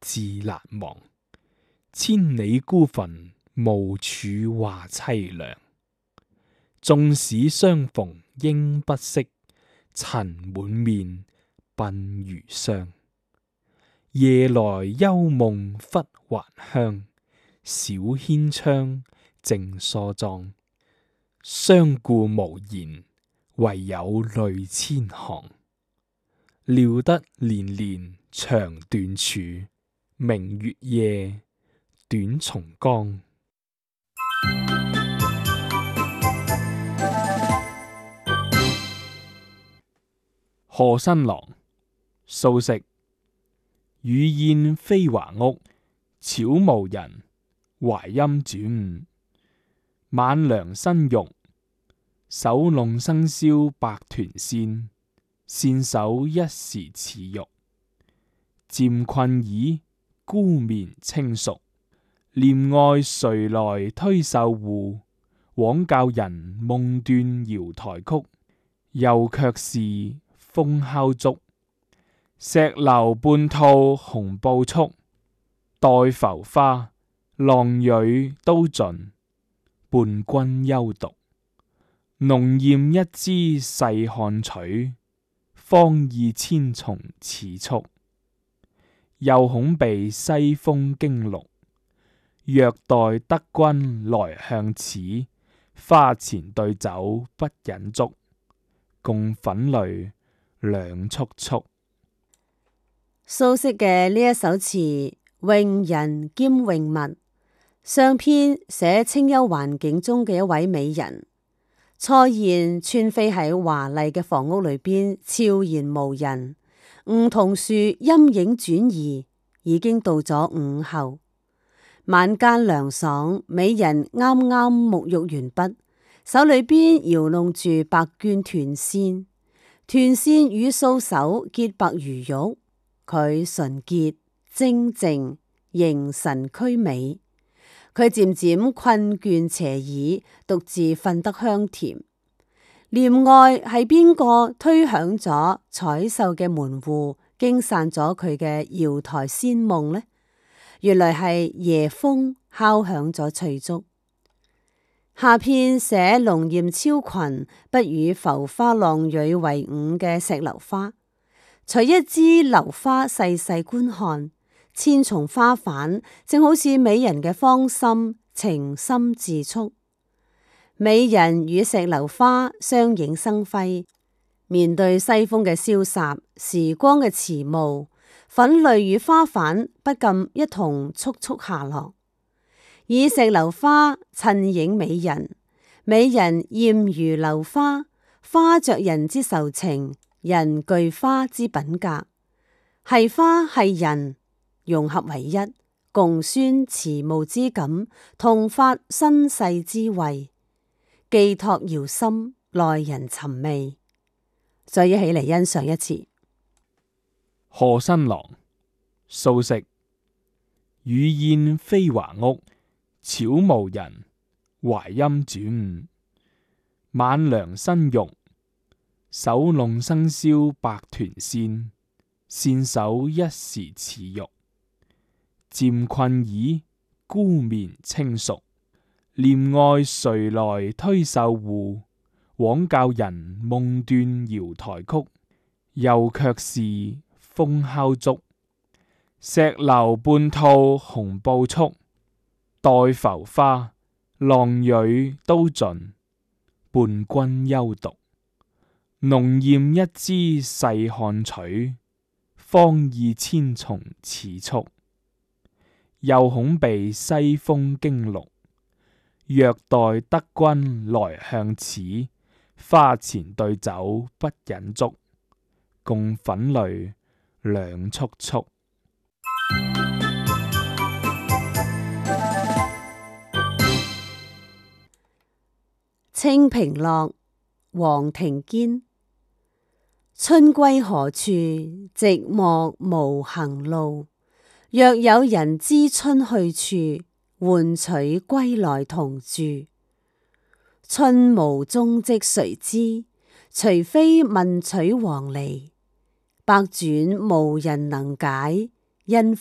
自難忘。千里孤墳，無處話凄涼。縱使相逢應不識，塵滿面，鬢如霜。夜來幽夢忽還鄉，小軒窗，正梳妝。相顧無言，唯有淚千行。料得年年腸斷處，明月夜，短松岡。賀新郎，蘇軾。雨燕飛華屋，悄無人，淮陰轉午。晚涼新玉，手弄生簫百團鮮。線手一時似玉，漸困倚，孤眠清熟。念愛誰來推繡戶，枉教人夢斷瑤台曲。又卻是風敲竹，石榴半吐紅布蓿。待浮花，浪裏都盡，伴君幽獨。濃艷一枝細看取，芳意千重似簇。又恐被西風驚鹿，若待得君來向此。花前對酒不忍燭，共粉淚兩束束。 蘇軾嘅呢一首詞詠人兼詠物，上篇寫清幽環境中嘅一位美人，初現穿飛喺華麗嘅房屋裏邊，悄然無人。梧桐樹陰影轉移，已經到咗午後。晚間涼爽，美人啱啱沐浴完畢，手裏邊搖弄住白絹團扇，團扇與素手潔白如玉。佢純潔精靜，形神俱美。佢漸漸困倦斜倚，獨自瞓得香甜。念愛係邊個推響咗彩繡嘅門戶，驚散咗佢嘅瑤台仙夢呢？原來係夜風敲響咗翠竹。下篇寫濃艷超群，不與浮花浪蕊為伍嘅石榴花，隨一枝榴花細細觀看，千重花瓣正好似美人嘅芳心，情深自促。美人與石榴花相映生輝，面對西風嘅蕭颯，時光嘅遲暮，粉淚與花瓣不禁一同速速下落。以石榴花襯影美人，美人艷如榴花，花着人之愁情，人具花之品格。係花係人融合為一，共宣遲暮之感，同發身世之慰，寄託遙心，耐人尋味。再一起嚟欣賞一次。 賀新郎，蘇軾。雨燕飛華屋，悄無人，淮陰轉午。晚涼新玉，手弄生簫百團鮮。線手一時似玉，漸困倚，孤眠清熟。念愛誰來推繡戶，枉教人夢斷瑤台曲。又卻是風敲竹，石榴半吐紅布蓿。待浮花，浪裏都盡，伴君幽獨。濃艷一枝細看取，芳意千重似簇。又恐被西風驚鹿，若待得君來向此。花前對酒不忍燭，共粉淚兩束束。 清平樂，黃庭堅。春歸何處，寂寞無行路。若有人知春去處，喚取歸來同住。春無蹤跡誰知，除非問取黃鸝。百轉無人能解，因